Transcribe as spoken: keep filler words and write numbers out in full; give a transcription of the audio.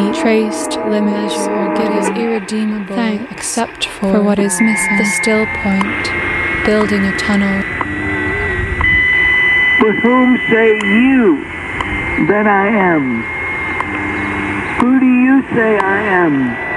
keep traced limits or give is irredeemable thanks except for, for what is missing. The still point, building a tunnel. But whom say you that I am? Who do you say I am?